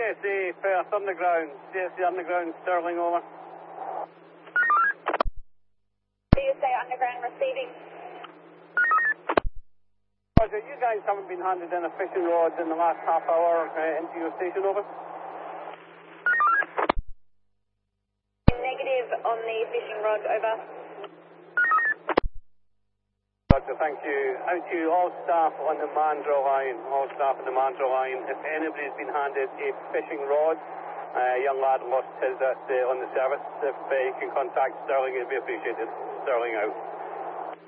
CSA, Perth Underground. CSA Underground, Sterling, over. CSA Underground receiving. Roger, you guys haven't been handed in a fishing rod in the last half hour into your station, over? Negative on the fishing rod, over. Roger, thank you. Out to all staff on the Mandra line, if anybody's been handed a fishing rod, a young lad lost his on the service, if you can contact Sterling, it'd be appreciated. Sterling out.